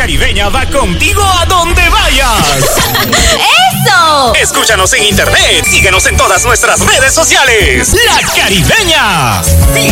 Caribeña va contigo a donde vayas. ¡Eso! Escúchanos en internet. Síguenos en todas nuestras redes sociales. La Caribeña.